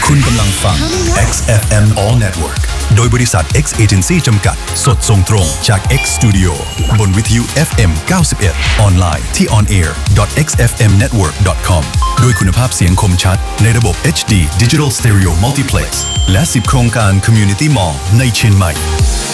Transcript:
คุณกำลังฟัง XFM All Network โดยบริษัท X Agency จำกัดสดส่งตรงจาก X Studio บนวิทยุ FM 91 ออนไลน์ที่ onair.xfmnetwork.com ด้วยคุณภาพเสียงคมชัดในระบบ HD Digital Stereo Multiplex และ10 โครงการ Community Mall ในเชียงใหม่